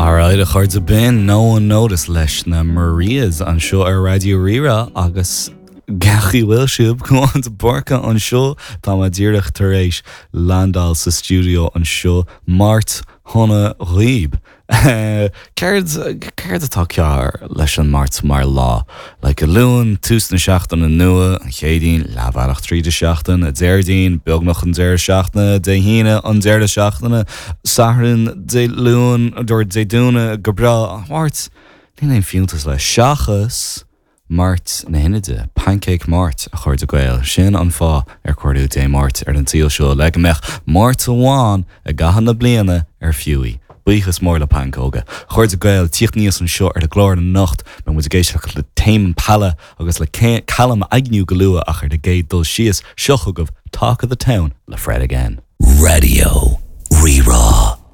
Alright, a chuirde bin no one notice leis na Maria's an seo ar Radio Rira agus gachi bhfuil siúb chuan de borca an seo tá ma ddíireach tar éis Landal sa studio an seo Mart Honna Rieb. Céird atá cear leis an Mart mar lá. Like a luan tús na seachtain na nua, an chéadín leabharach tríde seachtain, a déirdín beag noch an déir seachna, de híine an déirde seachtainna, saharin de luan, dúir de dúna gobra, Mart, ní éon fiúntas le seachas, Mart na hinide, Pancake Mart a chuir de gael, sin an fá ar cuirú dé Mart ar an tíl seo, le mech Mart amháin a gahan na bliana ar fiúi. Buchas mór le pancóga. Chuir de gael tíocht níos an seo ar de glóir na nacht, me mu a géisteach le taim pala agus le calam agniú galua ach ar de géid dul sias seochugah Talk of the Town le Fred again. Radio Rira.